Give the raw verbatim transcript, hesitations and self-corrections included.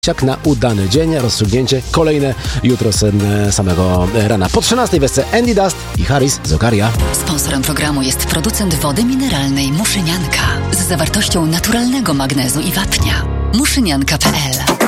Jak na udany dzień, rozstrzygnięcie kolejne jutro z samego rana. Po trzynastej wesce Andy Dust i Harris Zokaria. Sponsorem programu jest producent wody mineralnej Muszynianka z zawartością naturalnego magnezu i wapnia. muszynianka kropka p l